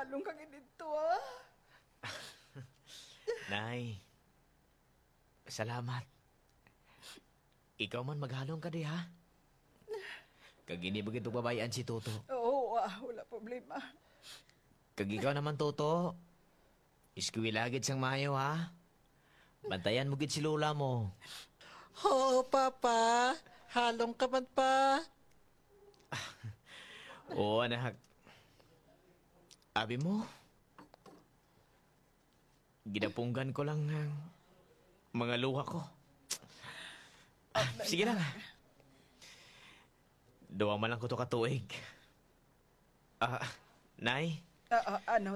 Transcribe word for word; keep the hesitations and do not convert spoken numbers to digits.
Halong kang dito, ah. Nay, salamat. Ikaw man maghalong ka di, ha? Kagini ba itong babayan si Toto? Oo, ah, wala problema. Kag ikaw naman, Toto. Iskwilagid sang mayo, ha? Bantayan mo gid si Lola mo. Oo, Papa. Halong ka man pa. Oo, anak. Abi mo, ginapunggan ko lang ang mga luha ko. Ah, sige lang. Duwa man lang ko to katuig. Ah, Nay? Ah, ah, ano,